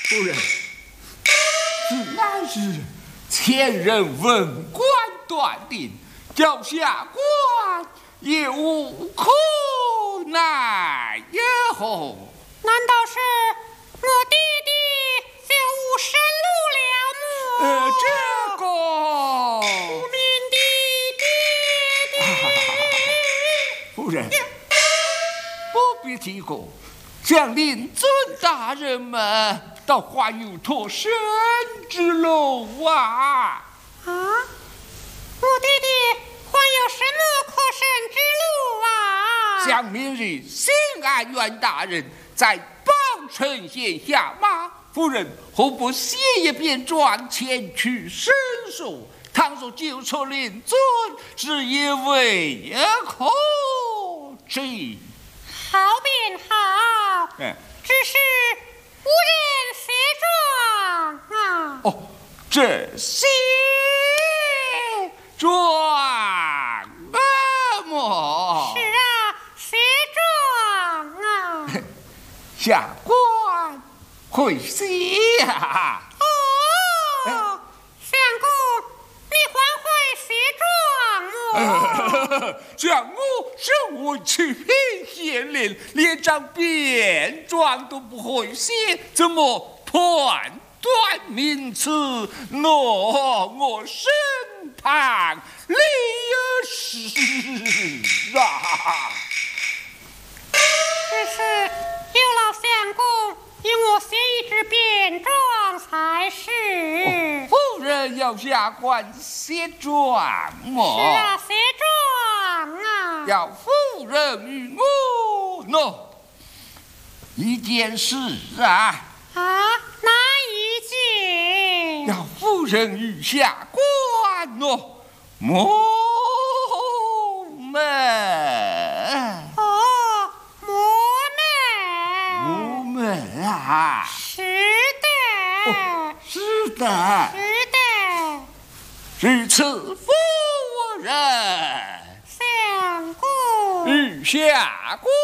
夫人，此乃是前人文官断定，叫下官也无可奈何。 难道是我弟弟就误生路了么？ 这个无名的爹爹。 夫人不必提过，将令尊大人们倒还有脱身之路啊！ 啊，我弟弟还有什么可生之路啊？ 想明日新安院大人在邦城县下马，夫人何不写一篇状前去申诉？倘若纠错令尊，只也未可知。 好便好，只是无人写状啊。 哦，这写状么？ 是啊，写状啊。 下官会写呀。 哦，相公，你还会写状么？ 像我身为去县令，连张便状都不会写，怎么判断名词？我身旁立是啊。 只是有劳相公与我写一支便状才是。 夫人要下官写状么？ 是啊，写状啊。 要夫人与我一件事啊。 啊，哪一件？ 要夫人与下官谋门。 哦， 谋门啊！ 是的， 是的， 是的， 是此夫人相公。 与下官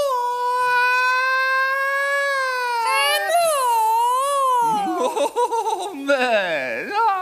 谋门啊！